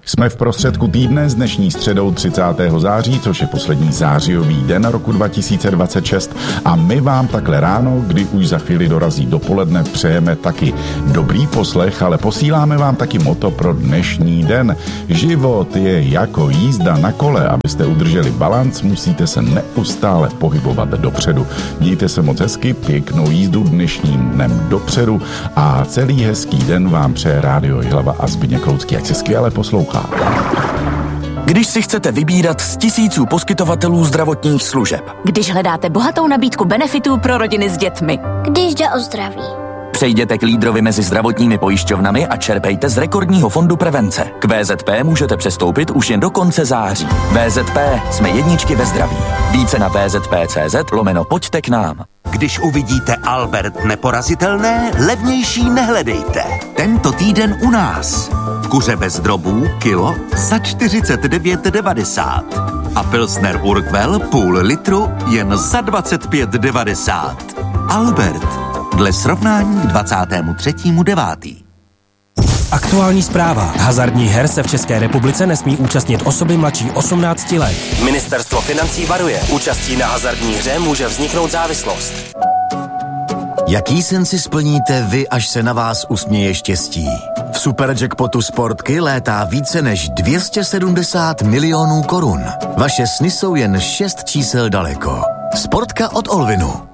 Jsme v prostředku týdne s dnešní středou 30. září, což je poslední zářijový den roku 2026 a my vám takhle ráno, kdy už za chvíli dorazí dopoledne, přejeme taky dobrý poslech, ale posíláme vám taky motto pro dnešní den. Život je jako jízda na kole, abyste udrželi balanc, musíte se neustále pohybovat dopředu. Mějte se moc hezky, pěknou jízdu dnešním dnem dopředu a celý hezký den vám přeje Rádio Jihlava a Zbyněk Loucký, ať se skvěle poslouchá. Když si chcete vybírat z tisíců poskytovatelů zdravotních služeb. Když hledáte bohatou nabídku benefitů pro rodiny s dětmi. Když jde o zdraví. Přejděte k lídrovi mezi zdravotními pojišťovnami a čerpejte z rekordního fondu prevence. K VZP můžete přestoupit už jen do konce září. VZP, jsme jedničky ve zdraví. Více na vzp.cz/pojďte k nám. Když uvidíte Albert neporazitelné, levnější nehledejte. Tento týden u nás. Kuře bez drobů kilo za 49,90. A Pilsner Urquell půl litru jen za 25,90. Albert. Dle srovnání k 23.9. Aktuální zpráva. Hazardních her se v České republice nesmí účastnit osoby mladší 18 let. Ministerstvo financí varuje. Účastí na hazardní hře může vzniknout závislost. Jaký sen si splníte vy, až se na vás usměje štěstí? V Superjackpotu Sportky létá více než 270 milionů korun. Vaše sny jsou jen 6 čísel daleko. Sportka od Olvinu.